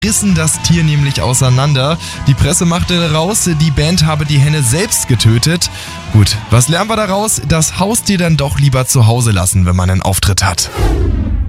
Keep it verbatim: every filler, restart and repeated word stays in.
rissen das Tier nämlich auseinander. Die Presse machte raus, die Band habe die Henne selbst getötet. Gut, was lernen wir daraus? Das Haustier dann doch lieber zu Hause lassen, wenn man einen Auftritt hat.